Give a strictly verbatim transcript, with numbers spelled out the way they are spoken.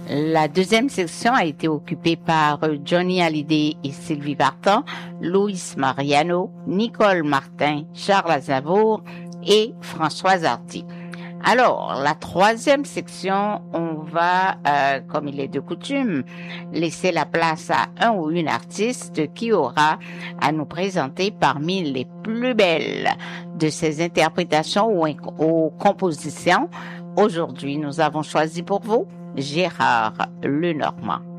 La deuxième section a été occupée par Johnny Hallyday et Sylvie Vartan, Luis Mariano, Nicole Martin, Charles Aznavour et Françoise Hardy. Alors, la troisième section, on va, euh, comme il est de coutume, laisser la place à un ou une artiste qui aura à nous présenter parmi les plus belles de ses interprétations ou, ou compositions. Aujourd'hui, nous avons choisi pour vous Gérard Lenormand.